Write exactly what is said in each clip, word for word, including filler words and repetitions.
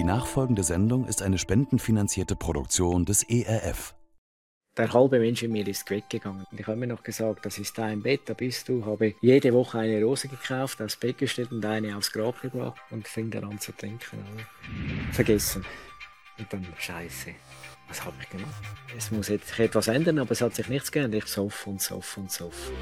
Die nachfolgende Sendung ist eine spendenfinanzierte Produktion des E R F. Der halbe Mensch in mir ist weggegangen. Und ich habe mir noch gesagt, das ist dein Bett, da bist du. Habe jede Woche eine Rose gekauft, aufs Bett gestellt und eine aufs Grab gebracht und fing daran zu trinken. Vergessen. Und dann, Scheiße, was habe ich gemacht? Es muss jetzt etwas ändern, aber es hat sich nichts geändert. Ich soff und soff und soff.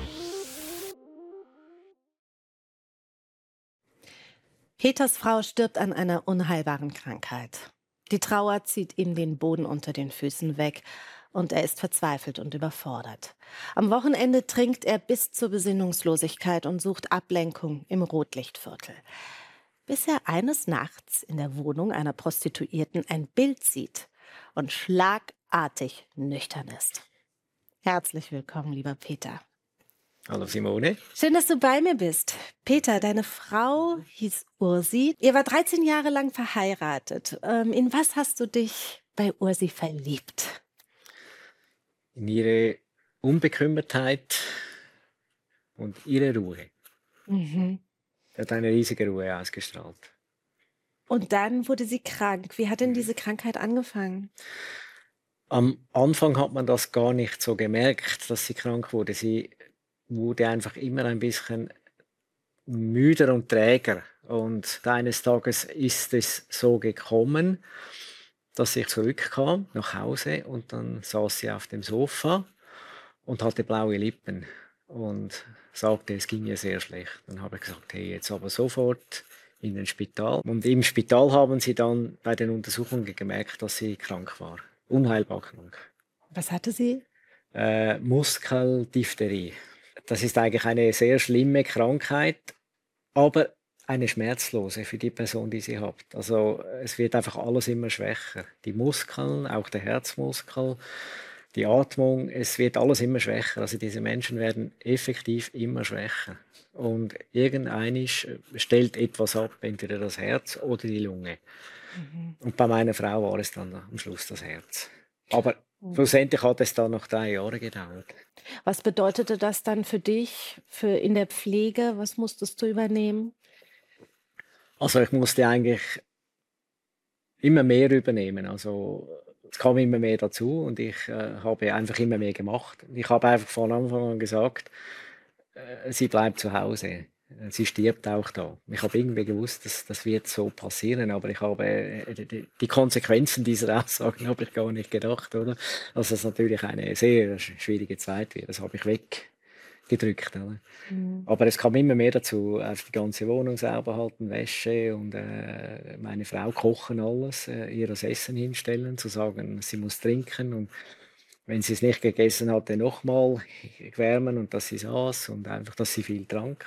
Peters Frau stirbt an einer unheilbaren Krankheit. Die Trauer zieht ihm den Boden unter den Füßen weg und er ist verzweifelt und überfordert. Am Wochenende trinkt er bis zur Besinnungslosigkeit und sucht Ablenkung im Rotlichtviertel. Bis er eines Nachts in der Wohnung einer Prostituierten ein Bild sieht und schlagartig nüchtern ist. Herzlich willkommen, lieber Peter. Hallo Simone. Schön, dass du bei mir bist. Peter, deine Frau hieß Ursi. Ihr war dreizehn Jahre lang verheiratet. Ähm, in was hast du dich bei Ursi verliebt? In ihre Unbekümmertheit und ihre Ruhe. Mhm. Sie hat eine riesige Ruhe ausgestrahlt. Und dann wurde sie krank. Wie hat denn diese Krankheit angefangen? Am Anfang hat man das gar nicht so gemerkt, dass sie krank wurde. Sie wurde einfach immer ein bisschen müder und träger. Und eines Tages ist es so gekommen, dass ich zurückkam nach Hause und dann saß sie auf dem Sofa und hatte blaue Lippen und sagte, es ging ihr sehr schlecht. Dann habe ich gesagt, hey, jetzt aber sofort in den Spital. Und im Spital haben sie dann bei den Untersuchungen gemerkt, dass sie krank war. Unheilbar krank. Was hatte sie? Äh, Muskeldiphtherie. Das ist eigentlich eine sehr schlimme Krankheit, aber eine schmerzlose für die Person, die sie hat. Also es wird einfach alles immer schwächer. Die Muskeln, auch der Herzmuskel, die Atmung, es wird alles immer schwächer. Also diese Menschen werden effektiv immer schwächer. Und irgendeinisch stellt etwas ab, entweder das Herz oder die Lunge. Mhm. Und bei meiner Frau war es dann am Schluss das Herz. Aber schlussendlich hat es dann noch drei Jahre gedauert. Was bedeutete das dann für dich, für in der Pflege? Was musstest du übernehmen? Also ich musste eigentlich immer mehr übernehmen. Also es kam immer mehr dazu und ich äh, habe einfach immer mehr gemacht. Ich habe einfach von Anfang an gesagt, äh, sie bleibt zu Hause. Sie stirbt auch da. Ich habe irgendwie gewusst, dass das wird so passieren, aber ich habe äh, die, die Konsequenzen dieser Aussagen habe ich gar nicht gedacht, oder? Dass es natürlich eine sehr schwierige Zeit wird. Das habe ich weggedrückt, oder? Mhm. Aber es kam immer mehr dazu, auf die ganze Wohnung sauber halten, Wäsche und äh, meine Frau kochen alles, äh, ihr das Essen hinstellen, zu sagen, sie muss trinken und wenn sie es nicht gegessen hatte, nochmal wärmen und dass sie saß und einfach, dass sie viel trank.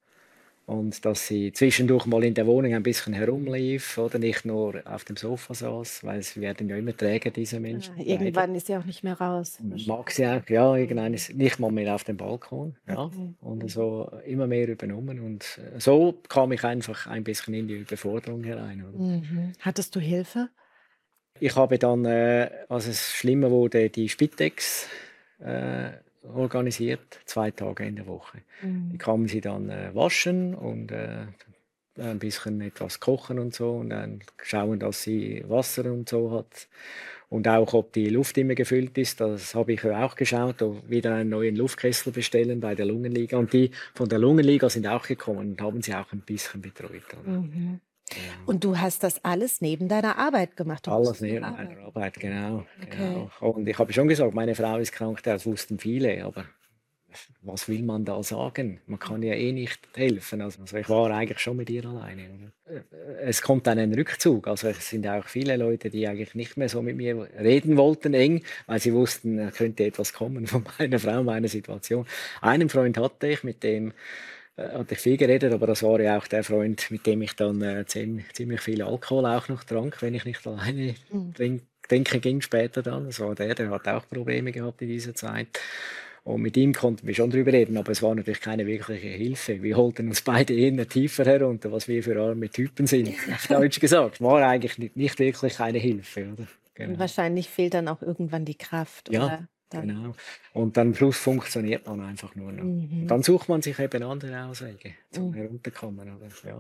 Und dass sie zwischendurch mal in der Wohnung ein bisschen herumlief oder nicht nur auf dem Sofa saß, weil sie werden ja immer träger, diese Menschen. Ja, irgendwann ist sie auch nicht mehr raus. Mag sie auch, ja, irgendwann ist nicht mal mehr auf dem Balkon. Ja. Okay. Und so immer mehr übernommen. Und so kam ich einfach ein bisschen in die Überforderung herein. Oder? Mhm. Hattest du Hilfe? Ich habe dann, äh, als es schlimmer wurde, die Spitex äh, organisiert, zwei Tage in der Woche. Mhm. Die kamen sie dann äh, waschen und äh, ein bisschen etwas kochen und so und dann schauen, dass sie Wasser und so hat. Und auch, ob die Luft immer gefüllt ist, das habe ich auch geschaut, ob wieder einen neuen Luftkessel bestellen bei der Lungenliga. Und die von der Lungenliga sind auch gekommen und haben sie auch ein bisschen betreut. Mhm. Ja. Und du hast das alles neben deiner Arbeit gemacht? Du alles neben meiner Arbeit, genau. Okay. genau. Und ich habe schon gesagt, meine Frau ist krank, das wussten viele, aber was will man da sagen? Man kann ja eh nicht helfen. Also ich war eigentlich schon mit ihr alleine. Es kommt dann ein Rückzug. Also es sind auch viele Leute, die eigentlich nicht mehr so mit mir reden wollten, eng, weil sie wussten, da könnte etwas kommen von meiner Frau, meiner Situation. Einen Freund hatte ich, mit dem äh, hatte ich viel geredet, aber das war ja auch der Freund, mit dem ich dann äh, ziemlich viel Alkohol auch noch trank, wenn ich nicht alleine mhm. trink, trinken ging später dann. Das war der, der hat auch Probleme gehabt in dieser Zeit. Und mit ihm konnten wir schon drüber reden, aber es war natürlich keine wirkliche Hilfe. Wir holten uns beide eher tiefer herunter, was wir für arme Typen sind, auf Deutsch gesagt. War eigentlich nicht, nicht wirklich eine Hilfe. Oder? Genau. Und wahrscheinlich fehlt dann auch irgendwann die Kraft. Ja, oder? Dann. Genau. Und dann am Schluss funktioniert man einfach nur noch. Mhm. Und dann sucht man sich eben andere Auswege zum mhm. Herunterkommen. Oder? Ja.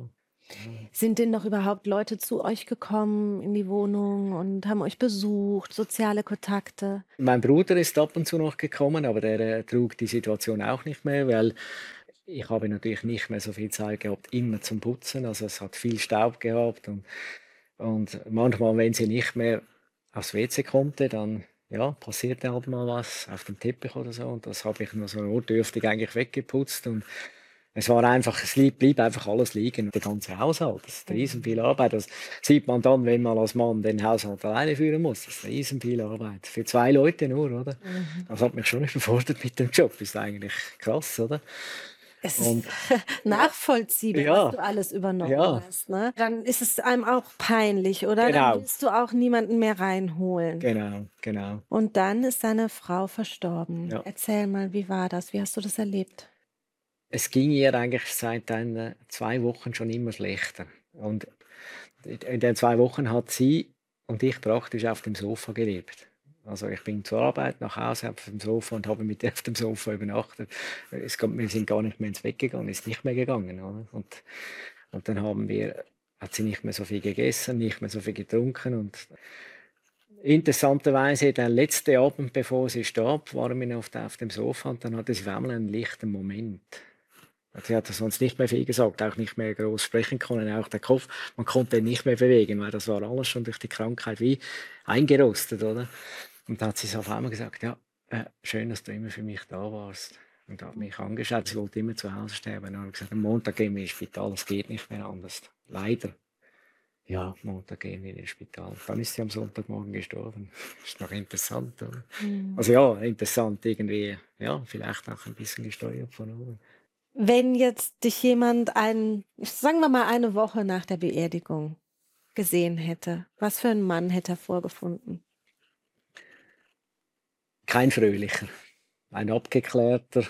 Sind denn noch überhaupt Leute zu euch gekommen in die Wohnung und haben euch besucht, soziale Kontakte? Mein Bruder ist ab und zu noch gekommen, aber der äh, trug die Situation auch nicht mehr, weil ich habe natürlich nicht mehr so viel Zeit gehabt, immer zum Putzen. Also es hat viel Staub gehabt und, und manchmal, wenn sie nicht mehr aufs W C konnte, dann ja, passierte halt mal was auf dem Teppich oder so. Und das habe ich nur so notdürftig eigentlich weggeputzt. Und es war einfach, es blieb, blieb einfach alles liegen. Der ganze Haushalt, das ist riesen viel Arbeit. Das sieht man dann, wenn man als Mann den Haushalt alleine führen muss. Das ist riesen viel Arbeit. Für zwei Leute nur, oder? Mhm. Das hat mich schon überfordert mit dem Job. Ist eigentlich krass, oder? Es ist Und nachvollziehbar, was ja, du alles übernommen ja, hast, ne? Dann ist es einem auch peinlich, oder? Dann genau, willst du auch niemanden mehr reinholen. genau, genau. Und dann ist deine Frau verstorben. Ja. Erzähl mal, wie war das? Wie hast du das erlebt? Es ging ihr eigentlich seit dann, äh, zwei Wochen schon immer schlechter. Und in den zwei Wochen hat sie und ich praktisch auf dem Sofa gelebt. Also ich bin zur Arbeit nach Hause auf dem Sofa und habe mit ihr auf dem Sofa übernachtet. Es, ga- wir sind gar nicht mehr ins Bett gegangen, ist nicht mehr gegangen. Oder? Und, und dann haben wir, hat sie nicht mehr so viel gegessen, nicht mehr so viel getrunken. Und interessanterweise, der letzte Abend, bevor sie starb, waren wir auf, der, auf dem Sofa und dann hatte sie auf einmal einen lichten Moment. Sie hat sonst nicht mehr viel gesagt, auch nicht mehr groß sprechen können, auch der Kopf, man konnte ihn nicht mehr bewegen, weil das war alles schon durch die Krankheit wie eingerostet, oder? Und da hat sie so auf einmal gesagt, ja, äh, schön, dass du immer für mich da warst. Und hat mich angeschaut, sie wollte immer zu Hause sterben. Und dann habe ich gesagt, am Montag gehen wir ins Spital, es geht nicht mehr anders. Leider. Ja, Montag gehen wir ins Spital. Dann ist sie am Sonntagmorgen gestorben. Ist noch interessant, oder? Mhm. Also ja, interessant irgendwie, ja, vielleicht auch ein bisschen gesteuert von oben. Wenn jetzt dich jemand ein, sagen wir mal eine Woche nach der Beerdigung gesehen hätte, was für einen Mann hätte er vorgefunden? Kein fröhlicher, ein abgeklärter,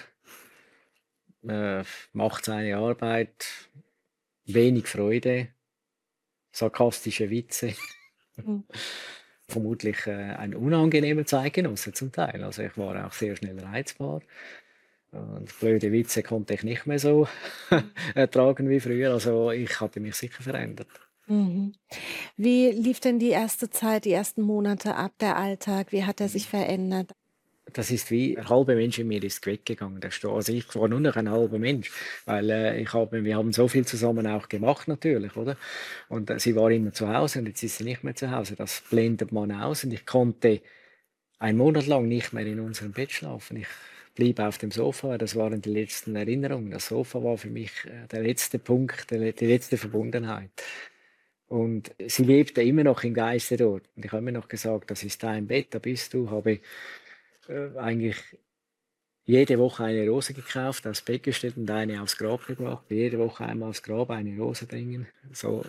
äh, macht seine Arbeit, wenig Freude, sarkastische Witze, Mhm. vermutlich äh, ein unangenehmer Zeitgenosse zum Teil. Also ich war auch sehr schnell reizbar und blöde Witze konnte ich nicht mehr so ertragen wie früher. Also ich hatte mich sicher verändert. Mhm. Wie lief denn die erste Zeit, die ersten Monate ab, der Alltag? Wie hat er sich verändert? Das ist wie ein halber Mensch in mir ist weggegangen. Der Sto also ich war nur noch ein halber Mensch, weil äh, ich habe, wir haben so viel zusammen auch gemacht natürlich, oder? Und äh, sie war immer zu Hause und jetzt ist sie nicht mehr zu Hause. Das blendet man aus und ich konnte einen Monat lang nicht mehr in unserem Bett schlafen. Ich blieb auf dem Sofa. Das waren die letzten Erinnerungen. Das Sofa war für mich äh, der letzte Punkt, der, die letzte Verbundenheit. Und sie lebte immer noch im Geiste dort. Und ich habe mir noch gesagt, das ist dein Bett, da bist du. Habe äh, eigentlich jede Woche eine Rose gekauft, aufs Bett gestellt und eine aufs Grab gebracht. Jede Woche einmal aufs Grab eine Rose bringen. So.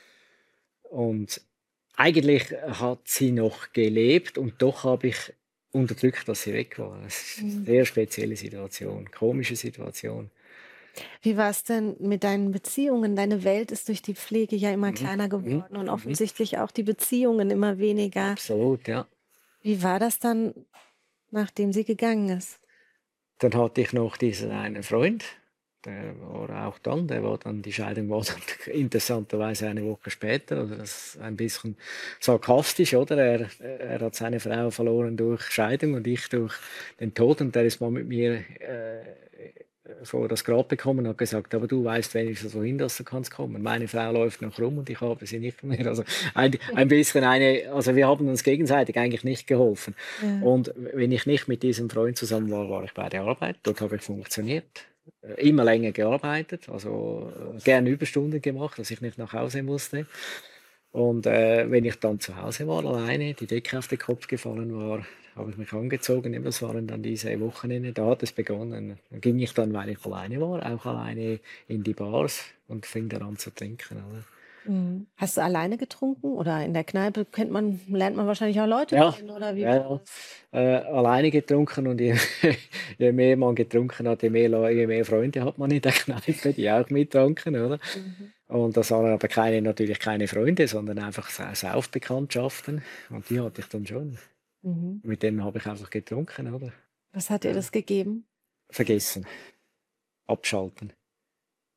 Und eigentlich hat sie noch gelebt und doch habe ich unterdrückt, dass sie weg war. Es ist eine Mhm. sehr spezielle Situation, komische Situation. Wie war es denn mit deinen Beziehungen? Deine Welt ist durch die Pflege ja immer Mhm. kleiner Mhm. geworden und Mhm. offensichtlich auch die Beziehungen immer weniger. Absolut, ja. Wie war das dann, nachdem sie gegangen ist? Dann hatte ich noch diesen einen Freund, der war auch dann, der war dann, die Scheidung war dann interessanterweise eine Woche später, also das ist ein bisschen sarkastisch, oder? Er, er hat seine Frau verloren durch Scheidung und ich durch den Tod und der ist mal mit mir äh, vor das Grab gekommen und hat gesagt, aber du weißt wenigstens wohin, dass du kannst kommen. Meine Frau läuft noch rum und ich habe sie nicht mehr. Also ein, ein bisschen eine, also wir haben uns gegenseitig eigentlich nicht geholfen. Ja. Und wenn ich nicht mit diesem Freund zusammen war, war ich bei der Arbeit. Dort habe ich funktioniert. Äh, Immer länger gearbeitet, also äh, gerne Überstunden gemacht, dass ich nicht nach Hause musste. Und äh, wenn ich dann zu Hause war, alleine, die Decke auf den Kopf gefallen war, habe ich mich angezogen. Eben, das waren dann diese Wochenende, da hat es begonnen. Dann ging ich dann, weil ich alleine war, auch alleine in die Bars und fing dann an zu trinken. Oder? Mhm. Hast du alleine getrunken oder in der Kneipe kennt man, lernt man wahrscheinlich auch Leute Ja, kennen oder wie ja, war ja. das? Äh, alleine getrunken und je, je mehr man getrunken hat, je mehr, Le- je mehr Freunde hat man in der Kneipe, die auch mittranken, oder? Mhm. Und das waren aber keine, natürlich keine Freunde, sondern einfach Sa- Saufbekanntschaften. Und die hatte ich dann schon. Mhm. Mit denen habe ich einfach getrunken, oder? Was hat dir Ja. das gegeben? Vergessen, abschalten.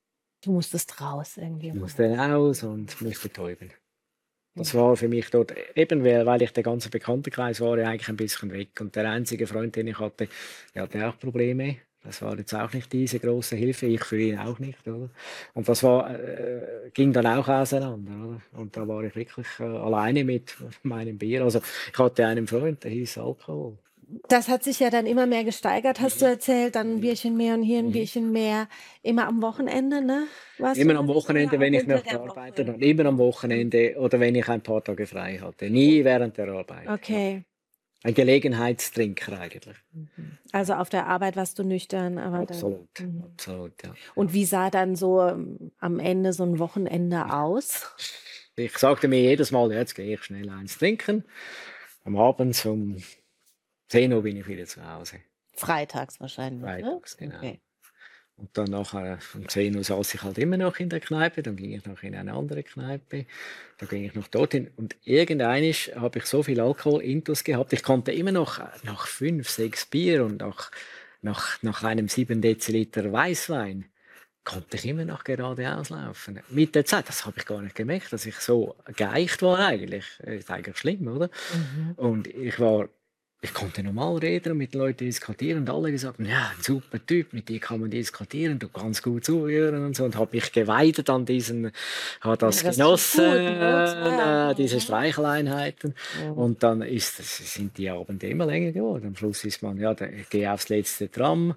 Du musstest raus irgendwie. Ich musste raus und musste täuben. Das war für mich dort, eben weil, weil ich der ganze Bekanntenkreis war, ja eigentlich ein bisschen weg. Und der einzige Freund, den ich hatte, der hatte auch Probleme. Das war jetzt auch nicht diese große Hilfe, ich für ihn auch nicht. Oder? Und das war, äh, ging dann auch auseinander. Oder? Und da war ich wirklich äh, alleine mit meinem Bier. Also ich hatte einen Freund, der hieß Alkohol. Das hat sich ja dann immer mehr gesteigert, hast du erzählt. Dann ein Bierchen mehr und hier ein Mhm. Bierchen mehr. Immer am Wochenende, ne? Warst Immer du am das? Wochenende, Oder wenn auch ich unter noch der gearbeitet Woche? habe. Immer am Wochenende oder wenn ich ein paar Tage frei hatte. Nie während der Arbeit. Ja. Okay. Ein Gelegenheitstrinker eigentlich. Mhm. Also auf der Arbeit warst du nüchtern, aber dann. Absolut, Mhm. absolut, ja. Und wie sah dann so ähm, am Ende so ein Wochenende aus? Ich sagte mir jedes Mal, ja, jetzt gehe ich schnell eins trinken. Am Abend um zehn Uhr bin ich wieder zu Hause. Freitags wahrscheinlich, ne? Freitags, genau. Okay. Und dann nachher um zehn Uhr saß ich halt immer noch in der Kneipe, dann ging ich noch in eine andere Kneipe, dann ging ich noch dorthin und irgendeinisch habe ich so viel Alkohol-Intus gehabt, ich konnte immer noch nach fünf, sechs Bier und nach, nach, nach einem sieben Deziliter Weißwein konnte ich immer noch geradeaus laufen. Mit der Zeit, das habe ich gar nicht gemerkt, dass ich so geeicht war eigentlich. Das ist eigentlich schlimm, oder? Mhm. Und ich war, ich konnte normal reden und mit den Leuten diskutieren und alle gesagt, ja, ein super Typ, mit dir kann man diskutieren, du kannst gut zuhören und so. Und habe mich geweidet an diesen, habe das Ja, das genossen, tut gut, ne? äh, diese Mhm. Streicheleinheiten. Mhm. Und dann ist, das- sind die Abende immer länger geworden. Am Schluss ist man, ja, da- ich gehe aufs letzte Tram.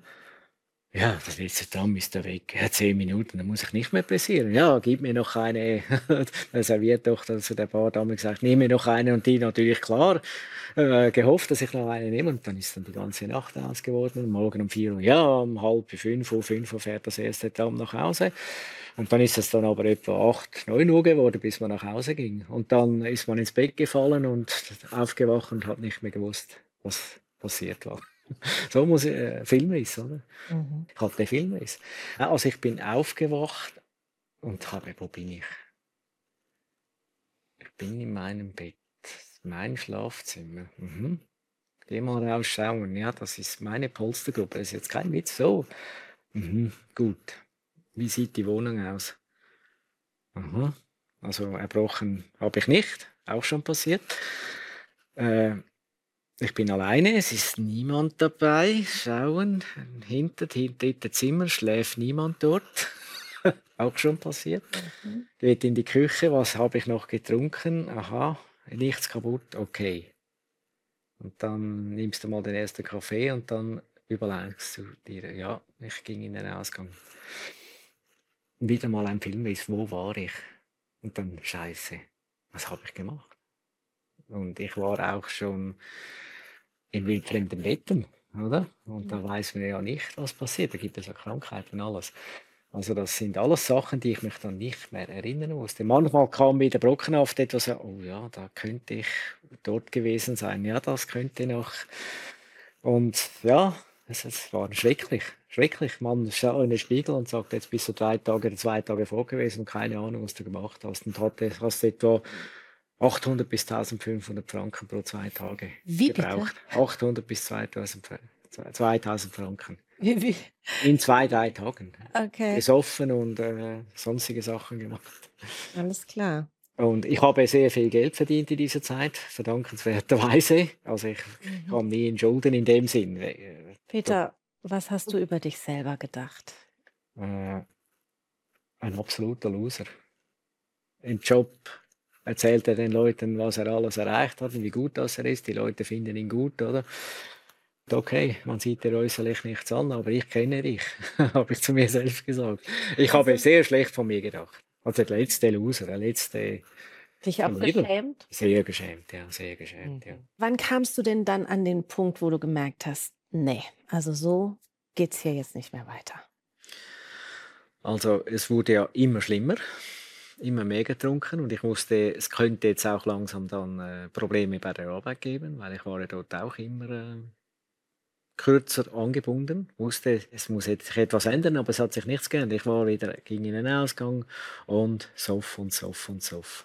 Ja, das letzte Tram ist da weg. Ja, zehn Minuten, dann muss ich nicht mehr pressieren. Ja, gib mir noch eine. Der Serviertochter zu der Bardame gesagt, nehme mir noch eine. Und die natürlich klar äh, gehofft, dass ich noch eine nehme. Und dann ist dann die ganze Nacht aus geworden. Und morgen um vier Uhr, ja, um halb fünf Uhr, fünf Uhr fährt das erste Tram nach Hause. Und dann ist es dann aber etwa acht, neun Uhr geworden, bis man nach Hause ging. Und dann ist man ins Bett gefallen und aufgewacht und hat nicht mehr gewusst, was passiert war. So muss ich, äh, Filmriss, oder? Mhm. Ich hatte Filmriss. Ja, also ich bin aufgewacht und habe, wo bin ich? Ich bin in meinem Bett, mein Schlafzimmer. Mhm. Geh mal rausschauen. Ja, das ist meine Polstergruppe. Das ist jetzt kein Witz. So. Mhm. Gut. Wie sieht die Wohnung aus? Aha. Also erbrochen habe ich nicht. Auch schon passiert. Äh, Ich bin alleine, es ist niemand dabei. Schauen, hinter dem dritten Zimmer schläft niemand dort. Auch schon passiert. Mhm. Geht in die Küche, was habe ich noch getrunken? Aha, nichts kaputt, okay. Und dann nimmst du mal den ersten Kaffee und dann überlegst du dir, ja, ich ging in den Ausgang. Wieder mal ein Film ist, wo war ich? Und dann, Scheiße, was habe ich gemacht? Und ich war auch schon in wildfremden Betten, oder? Und da weiß man ja nicht, was passiert. Da gibt es ja Krankheiten und alles. Also das sind alles Sachen, die ich mich dann nicht mehr erinnern musste. Manchmal kam wieder brockenhaft etwas, so, oh ja, da könnte ich dort gewesen sein. Ja, das könnte noch. Und ja, es, es war schrecklich. Schrecklich. Man schaut in den Spiegel und sagt, jetzt bist du drei Tage oder zwei Tage vor gewesen und keine Ahnung, was du gemacht hast. Und hatte, hast etwa achthundert bis eintausendfünfhundert Franken pro zwei Tage Wie bitte? gebraucht. achthundert bis zweitausend, Fra- zweitausend Franken. Wie, wie? In zwei, drei Tagen. Okay, Besoffen und äh, sonstige Sachen gemacht. alles klar. Und ich habe sehr viel Geld verdient in dieser Zeit, verdankenswerterweise. Also ich Mhm. kam nie in Schulden in dem Sinn. Äh, Peter, was hast du über dich selber gedacht? ein absoluter Loser. Im Job erzählt er den Leuten, was er alles erreicht hat und wie gut das er ist. Die Leute finden ihn gut, oder? Okay, man sieht dir äußerlich nichts an, aber ich kenne dich, habe ich zu mir selbst gesagt. Ich habe Also, sehr schlecht von mir gedacht. Also der letzte Loser, der letzte dich auch Verlierer. geschämt? Sehr geschämt, ja, sehr geschämt, ja. Mhm. Wann kamst du denn dann an den Punkt, wo du gemerkt hast, nee, also so geht's hier jetzt nicht mehr weiter? Also es wurde ja immer schlimmer, immer mehr getrunken und ich wusste, es könnte jetzt auch langsam dann äh, Probleme bei der Arbeit geben, weil ich war ja dort auch immer äh, kürzer angebunden. Wusste, es muss jetzt sich etwas ändern, aber es hat sich nichts geändert. Ich war wieder, ging in den Ausgang und soff und soff und soff.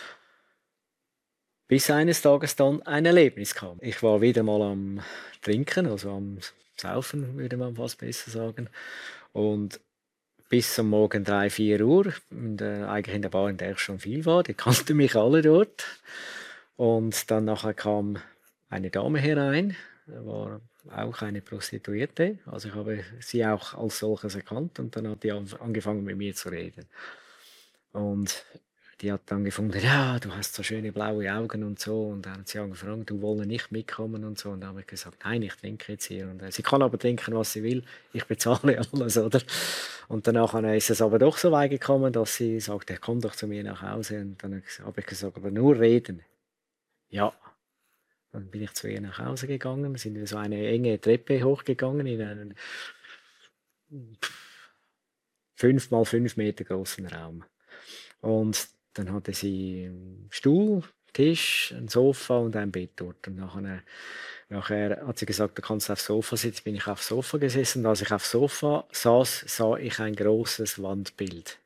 Bis eines Tages dann ein Erlebnis kam. Ich war wieder mal am Trinken, also am Saufen, würde man fast besser sagen. Und bis am Morgen drei, vier Uhr. Und, äh, eigentlich in der Bar, in der ich schon viel war. Die kannten mich alle dort. Und dann nachher kam eine Dame herein, war auch eine Prostituierte. Also ich habe sie auch als solches erkannt und dann hat die an- angefangen mit mir zu reden. Und die hat dann gefunden, ja, du hast so schöne blaue Augen und so. Und dann hat sie angefragt, du wolle nicht mitkommen und so. Und dann habe ich gesagt, nein, ich trinke jetzt hier. Und äh, sie kann aber trinken, was sie will. Ich bezahle alles, oder? Und danach ist es aber doch so weit gekommen, dass sie sagte, komm doch zu mir nach Hause. Und dann habe ich gesagt, aber nur reden. Ja. Dann bin ich zu ihr nach Hause gegangen, sind wir so eine enge Treppe hochgegangen in einen fünf mal fünf Meter großen Raum. Und dann hatte sie einen Stuhl, Tisch, ein Sofa und ein Bett dort. Und nachher, nachher hat sie gesagt, du kannst aufs Sofa sitzen. Bin ich aufs Sofa gesessen. Und als ich aufs Sofa saß, sah ich ein großes Wandbild.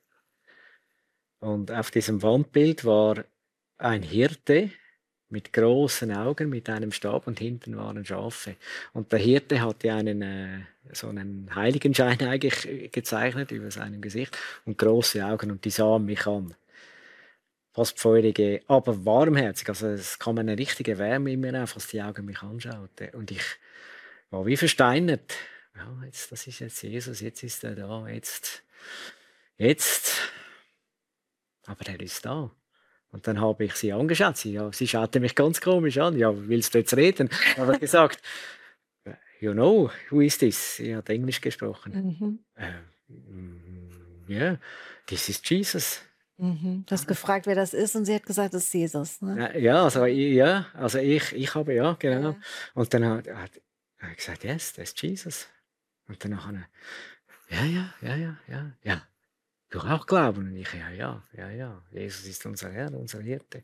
Und auf diesem Wandbild war ein Hirte mit großen Augen, mit einem Stab und hinten waren Schafe. Und der Hirte hatte einen, äh, so einen Heiligenschein eigentlich äh, gezeichnet über seinem Gesicht und große Augen und die sahen mich an. Fast feurige, aber warmherzig. Also es kam eine richtige Wärme in mir auf, als die Augen mich anschauten. Und ich war wie versteinert. Ja, jetzt, das ist jetzt Jesus, jetzt ist er da, jetzt, jetzt. Aber er ist da. Und dann habe ich sie angeschaut. Sie, ja, sie schaute mich ganz komisch an. Ja, willst du jetzt reden? Dann habe ich gesagt, you know, who is this? Sie hat Englisch gesprochen. Mhm. Äh, mm, yeah, this is Jesus. Mhm. Du hast gefragt, wer das ist, und sie hat gesagt, das ist Jesus. Ne? Ja, ja, also, ich- ja, also ich, ich habe, ja, genau. Ja. Und dann hat, hat er gesagt, yes, das ist Jesus. Und dann nachher, ja, ja, ja, ja, ja, ja. Du auch glauben? Und ich, ja, ja, ja, ja. Jesus ist unser Herr, unser Hirte.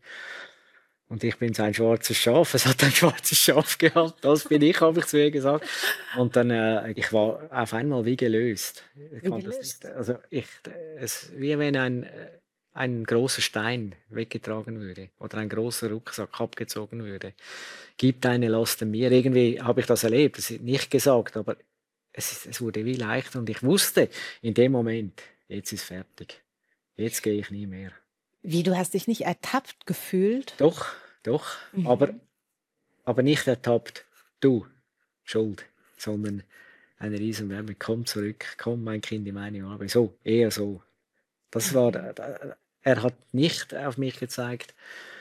Und ich bin sein schwarzes Schaf. Es hat ein schwarzes Schaf gehabt. Das bin ich, habe ich zu ihr gesagt. Und dann, äh, ich war auf einmal wie gelöst. Ich Wie kann das gelöst? nicht, also ich, es, wie wenn ein, äh, ein großer Stein weggetragen würde oder ein großer Rucksack abgezogen würde. Gib deine Lasten mir. Irgendwie habe ich das erlebt. Das ist nicht gesagt, aber es, ist, es wurde wie leicht und ich wusste in dem Moment, jetzt ist fertig. Jetzt gehe ich nie mehr. Wie, du hast dich nicht ertappt gefühlt? Doch, doch, Mhm. aber, aber nicht ertappt, du, Schuld, sondern eine Riesenwärme. Komm zurück, komm, mein Kind, in meine Arme. So, eher so. Das war, Mhm. er hat nicht auf mich gezeigt,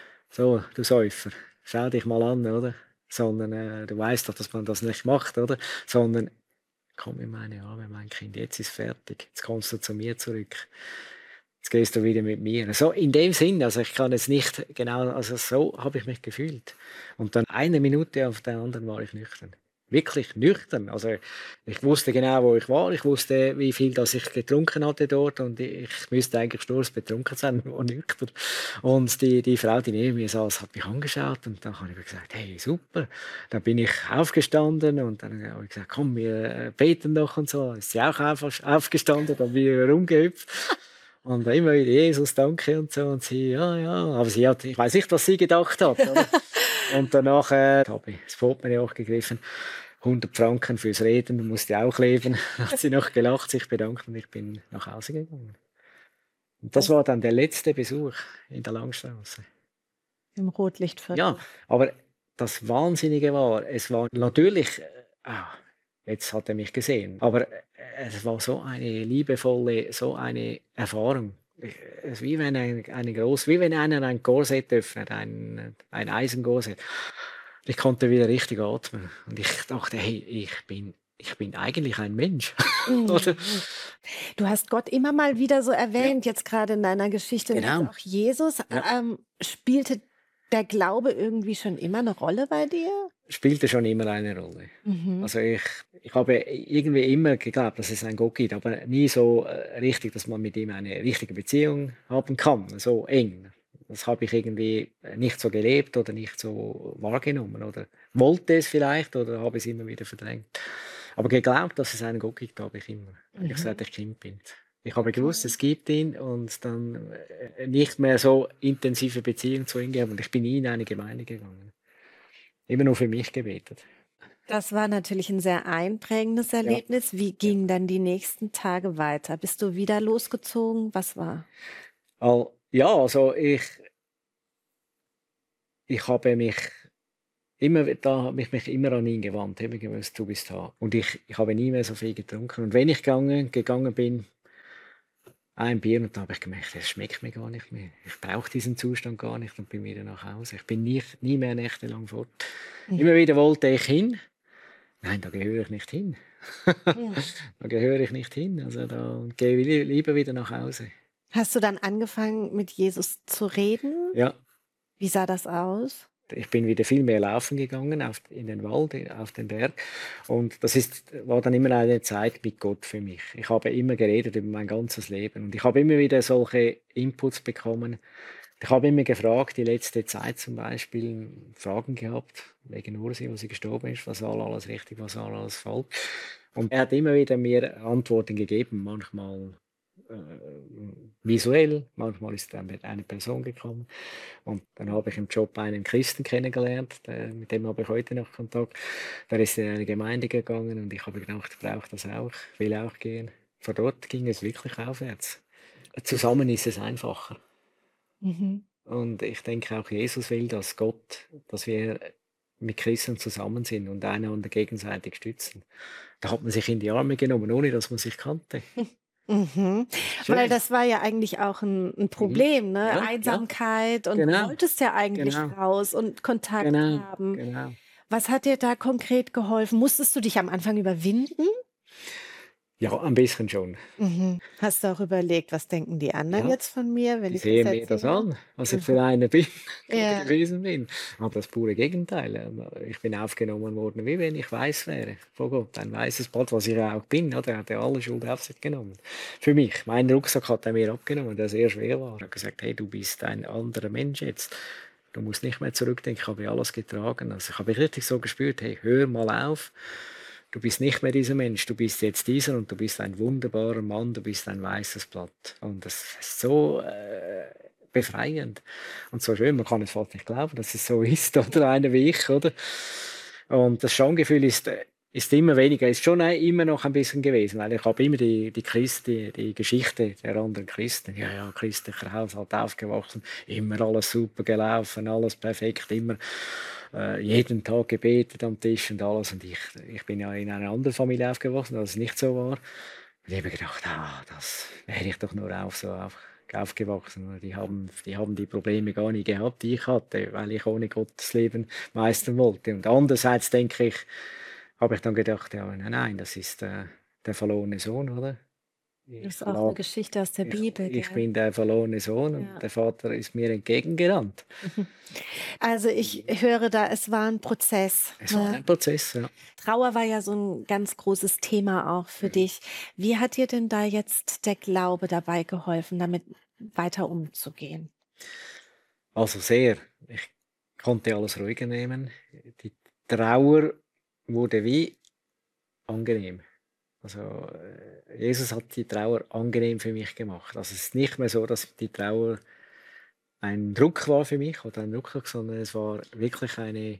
so, du Säufer, schau dich mal an, oder? Sondern äh, du weißt doch, dass man das nicht macht, oder? Sondern komm in meine Arme, mein Kind, jetzt ist fertig. Jetzt kommst du zu mir zurück. Jetzt gehst du wieder mit mir. So in dem Sinn, also ich kann jetzt nicht genau, also so habe ich mich gefühlt. Und dann eine Minute auf der anderen war ich nüchtern. Wirklich nüchtern. Also ich wusste genau, wo ich war. Ich wusste, wie viel das ich getrunken hatte dort. Und ich müsste eigentlich sturzbetrunken sein, nur nüchtern. Und die, die Frau, die neben mir saß, hat mich angeschaut. Und dann habe ich gesagt, hey, super. Dann bin ich aufgestanden und dann habe ich gesagt, komm, wir äh, beten doch und so. Dann ist sie auch auf, aufgestanden, dann bin ich rumgehüpft. Und immer wieder, Jesus, danke und so. Und sie, ja, ja. Aber sie hat, ich weiß nicht, was sie gedacht hat. Oder? Und danach äh, habe ich das Portemonnaie auch gegriffen. hundert Franken fürs Reden, musste auch leben. Dann hat sie noch gelacht, sich bedankt und ich bin nach Hause gegangen. Und das Das war dann der letzte Besuch in der Langstraße. im Rotlichtviertel. Ja, aber das Wahnsinnige war, es war natürlich, äh, ah, jetzt hat er mich gesehen, aber äh, es war so eine liebevolle, so eine Erfahrung. Ich- Es ist wie wenn ein, eine groß, wie wenn einer ein Korsett öffnet, ein, ein Eisenkorsett. Ich konnte wieder richtig atmen und ich dachte, hey, ich bin, ich bin eigentlich ein Mensch. Oder? Mhm. Du hast Gott immer mal wieder so Ja, erwähnt, jetzt gerade in deiner Geschichte, und jetzt genau. auch Jesus. Ja. Ähm, spielte der Glaube irgendwie schon immer eine Rolle bei dir? Spielte schon immer eine Rolle. Mhm. Also ich, ich habe irgendwie immer geglaubt, dass es einen Gott gibt, aber nie so äh, richtig, dass man mit ihm eine richtige Beziehung haben kann, so eng. Das habe ich irgendwie nicht so gelebt oder nicht so wahrgenommen oder wollte es vielleicht oder habe es immer wieder verdrängt. Aber geglaubt, dass es einen Gott gibt, habe ich immer, eigentlich seit Mhm. ich Kind bin. Ich habe gewusst, es gibt ihn und dann äh, nicht mehr so intensive Beziehung zu ihm gehabt und ich bin nie in eine Gemeinde gegangen. Immer nur für mich gebetet. Das war natürlich ein sehr einprägendes Ja, Erlebnis. Wie ja. gingen dann die nächsten Tage weiter? Bist du wieder losgezogen? Was war? Al ja, also ich ich habe mich immer w da habe ich mich immer an ihn gewandt, habe gewusst: „Du bist da.“ Und ich ich habe nie mehr so viel getrunken. Und wenn ich gegangen gegangen bin, ein Bier und da habe ich gemerkt, es schmeckt mir gar nicht mehr. Ich brauche diesen Zustand gar nicht und bin wieder nach Hause. Ich bin nicht nie mehr nächtelang fort. Mhm. Immer wieder wollte ich hin. Nein, da gehöre ich nicht hin. Ja. Da gehöre ich nicht hin. Also, da gehe ich lie lieber wieder nach Hause. Hast du dann angefangen, mit Jesus zu reden? Ja, Wie sah das aus? ich bin wieder viel mehr laufen gegangen auf in den Wald, äh, auf den Berg. Und das ist war dann immer eine Zeit mit Gott für mich. Ich habe immer geredet über mein ganzes Leben und ich habe immer wieder solche Inputs bekommen. Ich habe immer gefragt, die letzte Zeit zum Beispiel, Fragen gehabt wegen Ursi, wo sie gestorben ist, was war alles richtig, was war alles falsch. Und er hat immer wieder mir Antworten gegeben, manchmal äh, visuell, manchmal ist dann eine Person gekommen. Und dann habe ich im Job einen Christen kennengelernt, der, mit dem habe ich heute noch Kontakt. Der ist in eine Gemeinde gegangen und ich habe gedacht, ich brauche das auch, will auch gehen. Von dort ging es wirklich aufwärts. Zusammen ist es einfacher. Mhm. Und ich denke auch, Jesus will, dass Gott, dass wir mit Christen zusammen sind und einander gegenseitig stützen. Da hat man sich in die Arme genommen, ohne dass man sich kannte. Mhm. Weil Schön. das war ja eigentlich auch ein 'n Mhm. Problem, ne? Ja, ja, Einsamkeit und du genau, wolltest ja eigentlich genau, raus und Kontakt genau, haben. genau. Was hat dir da konkret geholfen? Musstest du dich am Anfang überwinden? Ja, ein bisschen schon. Mhm. Hast du auch überlegt: „Was denken die anderen Ja. jetzt von mir, wenn Die ich das sehen mir das erzähle?“ an, was ich Mhm. für einer bin oder Ja. gewesen bin. Aber das pure Gegenteil. Ähm, ich bin aufgenommen worden, wie wenn ich weiß wäre von Gott. Ein weißes Blatt, was ich auch bin, oder? Er hat ja alle Schuld auf sich genommen. Für mich. Meinen Rucksack hat er mir abgenommen, der sehr schwer war. Er hat gesagt: „Hey, du bist ein anderer Mensch jetzt. Du musst nicht mehr zurückdenken, ich habe alles getragen.“ Also, ich habe richtig so gespürt: „Hey, hör mal auf. Du bist nicht mehr dieser Mensch, du bist jetzt dieser und du bist ein wunderbarer Mann, du bist ein weißes Blatt.“ Und das ist so äh, befreiend und so schön. Man kann es fast nicht glauben, dass es so ist, oder einer wie ich, oder? Und das Schamgefühl ist, äh, ist immer weniger, ist schon ein- immer noch ein bisschen gewesen, weil ich habe immer die, die Christen, die, die Geschichte der anderen Christen, ja, ja, christlicher Haushalt aufgewachsen, immer alles super gelaufen, alles perfekt, immer äh, jeden Tag gebetet am Tisch und alles. Und ich, ich bin ja in einer anderen Familie aufgewachsen, als es nicht so war. Und ich habe mir gedacht, ah, das wäre ich doch nur auf so auf, aufgewachsen. Die haben, die haben die Probleme gar nicht gehabt, die ich hatte, weil ich ohne Gott das Leben meistern wollte. Und andererseits denke ich, habe ich dann gedacht, ja, nein, nein, das ist äh, der verlorene Sohn, oder? Das Ich ist auch 'ne lag Geschichte aus der ich Bibel, ich gell? bin der verlorene Sohn und Ja. der Vater ist mir entgegengerannt. Mhm. Also, ich höre da, es war 'n Prozess, Es war ne? ein Prozess, ja. Trauer war ja so 'n ganz großes Thema auch für Mhm. dich. Wie hat dir denn da jetzt der Glaube dabei geholfen, damit weiter umzugehen? Also sehr. Ich konnte alles ruhiger nehmen. Die Trauer wurde wie angenehm. Also, äh, Jesus hat die Trauer angenehm für mich gemacht. Also, es ist nicht mehr so, dass die Trauer ein Druck war für mich oder ein Rucksack, sondern es war wirklich eine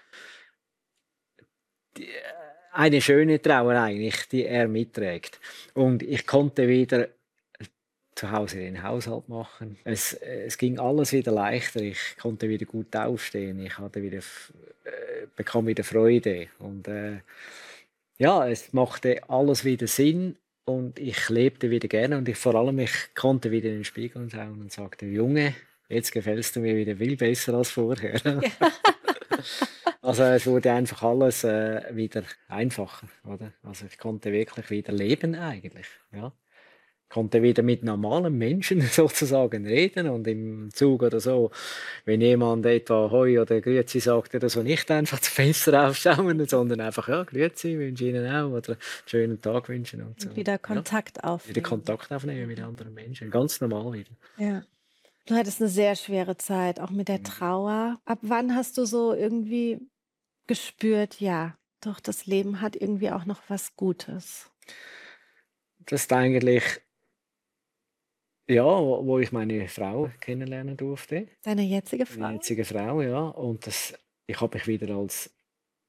die äh, eine schöne Trauer eigentlich, die er mitträgt. Und ich konnte wieder zu Hause den Haushalt machen. Es äh, es ging alles wieder leichter. Ich konnte wieder gut aufstehen. Ich hatte wieder f äh, bekam wieder Freude und, äh, ja, es machte alles wieder Sinn und ich lebte wieder gerne und ich vor allem, ich konnte wieder in den Spiegel schauen und sagte: „Junge, jetzt gefällst du mir wieder viel besser als vorher.“ Ja. Also, es wurde einfach alles, äh, wieder einfacher, oder? Also, ich konnte wirklich wieder leben eigentlich, ja. Konnte wieder mit normalen Menschen sozusagen reden und im Zug oder so, wenn jemand etwa „Hoi“ oder „Grüezi“ sagt oder so, nicht einfach zum Fenster aufschauen, sondern einfach: „Ja, grüezi, wünsche Ihnen auch“ oder „schönen Tag wünschen“ und so. Und wieder Ja, Kontakt wieder aufnehmen. Kontakt aufnehmen mit Mhm. anderen Menschen, ganz normal wieder. Ja. Du hattest 'ne sehr schwere Zeit, auch mit der Mhm. Trauer. Ab wann hast du so irgendwie gespürt: „Ja, doch, das Leben hat irgendwie auch noch was Gutes?“ Das ist eigentlich, ja, wo wo ich meine Frau kennenlernen durfte, Deine jetzige meine Frau? jetzige Frau, ja, und das ich habe mich wieder als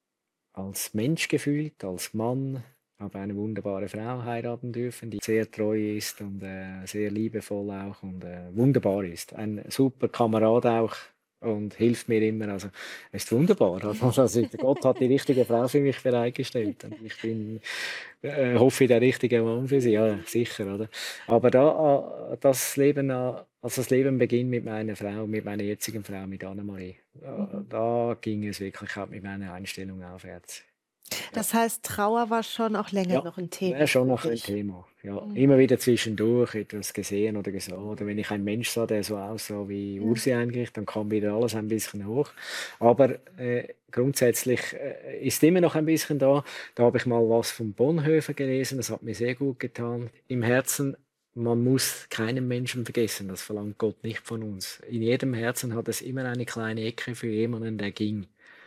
als Mensch gefühlt, als Mann. Habe eine wunderbare Frau heiraten dürfen, die sehr treu ist und äh, sehr liebevoll auch und äh, wunderbar ist. Ein super Kamerad auch und hilft mir immer. Also es ist wunderbar. Also, also, Gott hat die richtige Frau für mich bereitgestellt und ich bin, äh, hoffe, der richtige Mann für sie. Ja, sicher, oder? Aber da, äh, das Leben, äh, also das Leben beginnt mit meiner Frau, mit meiner jetzigen Frau, mit Annemarie. Da, da ging es wirklich auch mit meiner Einstellung aufwärts. Das heißt, Trauer war schon auch länger Ja, noch ein Thema wäre schon für noch ein dich. Thema. Ja, Mhm. immer wieder zwischendurch etwas gesehen oder gesagt. Oder wenn ich einen Mensch sah, der so aussah wie Mhm. Ursi eigentlich, dann kam wieder alles ein bisschen hoch. Aber äh, grundsätzlich äh, ist immer noch ein bisschen da. Da habe ich mal was von Bonhoeffer gelesen, das hat mir sehr gut getan. Im Herzen, man muss keinen Menschen vergessen, das verlangt Gott nicht von uns. In jedem Herzen hat es immer eine kleine Ecke für jemanden, der ging.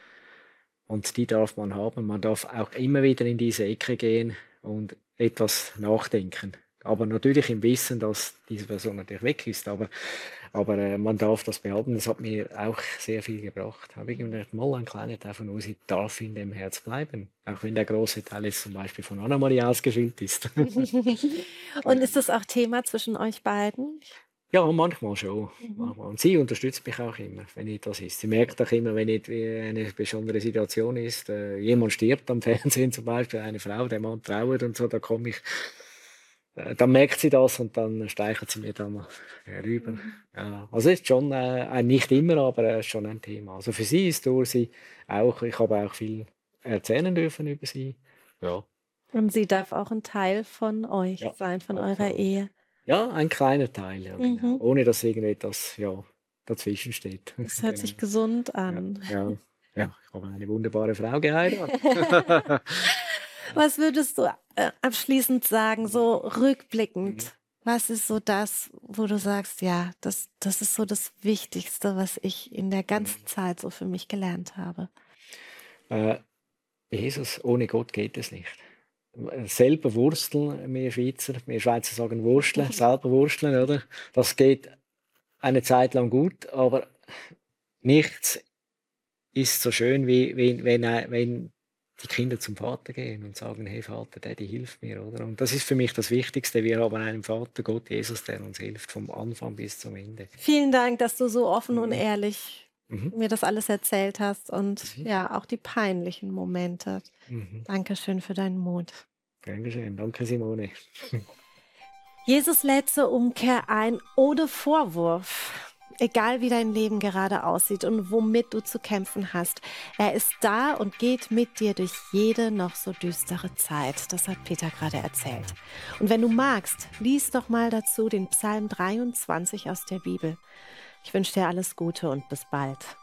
Und die darf man haben. Man darf auch immer wieder in diese Ecke gehen und etwas nachdenken. Aber natürlich im Wissen, dass diese Person natürlich weg ist. Aber, aber äh, man darf das behalten. Das hat mir auch sehr viel gebracht. Habe ich mir gedacht, mal ein kleiner Teil von uns darf in dem Herz bleiben. Auch wenn der große Teil jetzt zum Beispiel von Annemarie ausgefüllt ist. Und ist das auch Thema zwischen euch beiden? Ja, manchmal schon. Mhm. Manchmal. Und sie unterstützt mich auch immer, wenn etwas ist. Sie merkt auch immer, wenn et- wie eine besondere Situation ist. Äh, jemand stirbt am Fernsehen zum Beispiel, eine Frau, der Mann trauert und so, da komme ich, äh, dann merkt sie das und dann streichelt sie mir dann herüber. Ja, also ist schon, äh, ein- nicht immer, aber äh, schon ein Thema. Also für sie ist durch sie auch, ich habe auch viel erzählen dürfen über sie. Ja, Und sie darf auch ein Teil von euch ja, sein, von eurer absolut. Ehe. Ja, ein kleiner Teil, ja, genau. Mhm. Ohne dass irgendetwas, ja, dazwischen steht. Das hört Genau. sich gesund Ja, an. ja, ja, ich habe eine wunderbare Frau geheiratet. Was würdest du äh, abschließend sagen, so Mhm. rückblickend? Was ist so das, wo du sagst, ja, das, das ist so das Wichtigste, was ich in der ganzen Zeit so für mich gelernt habe? Äh, Jesus, ohne Gott geht es nicht. Selber wursteln, wir Schweizer, wir Schweizer sagen wursteln, selber wursteln, oder? Das geht eine Zeit lang gut, aber nichts ist so schön, wie wenn, wenn, ein- wenn die Kinder zum Vater gehen und sagen, hey Vater, Daddy, hilf mir, oder? Und das ist für mich das Wichtigste. Wir haben einen Vater, Gott, Jesus, der uns hilft, vom Anfang bis zum Ende. Vielen Dank, dass du so offen und Mhm. ehrlich Mhm. mir das alles erzählt hast und Mhm. ja, auch die peinlichen Momente. Mhm. Dankeschön für deinen Mut. Gern geschehen. Danke, Simone. Jesus lädt zur Umkehr ein, ohne Vorwurf. Egal wie dein Leben gerade aussieht und womit du zu kämpfen hast. Er ist da und geht mit dir durch jede noch so düstere Zeit. Das hat Peter gerade erzählt. Und wenn du magst, lies doch mal dazu den Psalm dreiundzwanzig aus der Bibel. Ich wünsche dir alles Gute und bis bald.